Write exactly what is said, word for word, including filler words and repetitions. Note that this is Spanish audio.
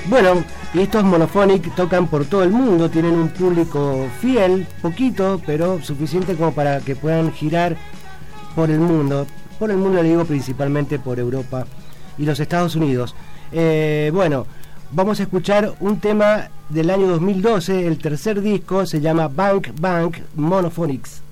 Bueno, y estos Monophonic tocan por todo el mundo, tienen un público fiel, poquito, pero suficiente como para que puedan girar por el mundo. Por el mundo le digo principalmente por Europa y los Estados Unidos. Eh, bueno, vamos a escuchar un tema del año dos mil doce, el tercer disco, se llama Bank Bank Monophonics.